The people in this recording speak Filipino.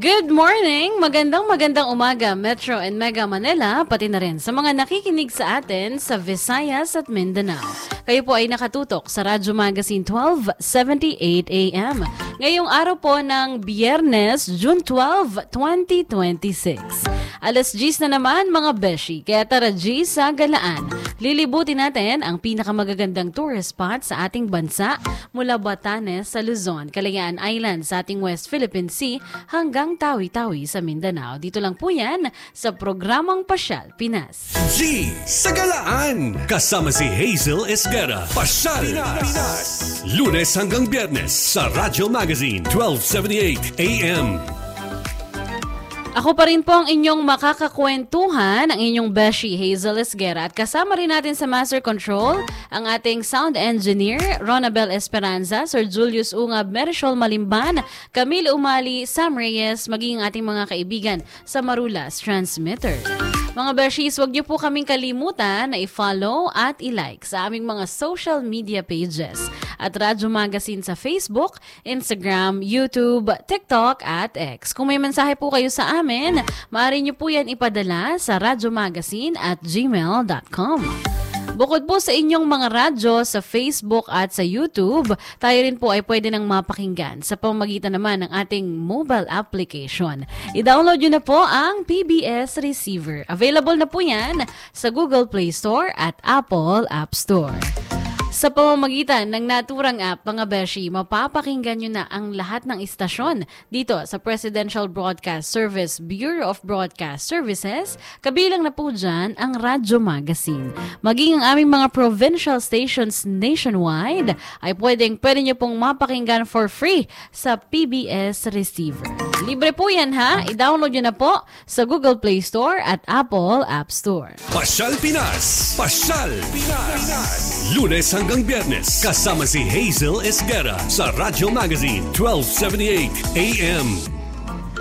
Good morning! Magandang umaga, Metro and Mega Manila, pati na rin sa mga nakikinig sa atin sa Visayas at Mindanao. Kayo po ay nakatutok sa Radyo Magazine 1278 AM. Ngayong araw po ng Biyernes, June 12, 2026. Alas 10 na naman mga beshi, kaya tara G sa galaan. Lilibutin natin ang pinakamagagandang tourist spot sa ating bansa mula Batanes sa Luzon, Kalayaan Island sa ating West Philippine Sea hanggang Tawi-Tawi sa Mindanao. Dito lang po yan sa programang Pasyal Pinas. G sa galaan! Kasama si Hazel Esguerra. Pasyal Pinas! Lunes hanggang Biyernes sa Radyo Magazine 1278 AM. Ako pa rin po ang inyong makakakwentuhan, ang inyong beshi Hazel Esguerra. At kasama rin natin sa Master Control ang ating sound engineer, Ronabel Esperanza, Sir Julius Ungab, Merishol Malimban, Camille Umali, Sam Reyes, maging ating mga kaibigan sa Marulas Transmitter. Mga beshies, huwag niyo po kaming kalimutan na i-follow at i-like sa aming mga social media pages at Radyo Magazine sa Facebook, Instagram, YouTube, TikTok at X. Kung may mensahe po kayo sa amin, maaari niyo po yan ipadala sa radyomagazine@gmail.com. Bukod po sa inyong mga radyo sa Facebook at sa YouTube, tayo rin po ay pwede nang mapakinggan sa pamamagitan naman ng ating mobile application. I-download nyo na po ang PBS Receiver. Available na po yan sa Google Play Store at Apple App Store. Sa pamamagitan ng naturang app, mga beshi, mapapakinggan nyo na ang lahat ng istasyon dito sa Presidential Broadcast Service Bureau of Broadcast Services, kabilang na po dyan ang Radyo Magazine. Maging ang aming mga provincial stations nationwide ay pwede nyo pong mapakinggan for free sa PBS Receiver. Libre po yan ha, i-download nyo na po sa Google Play Store at Apple App Store. Pasyal Pinas! Pasyal Pinas! Lunes hanggang Biyernes, kasama si Hazel Esguerra sa Radyo Magazine 1278 AM.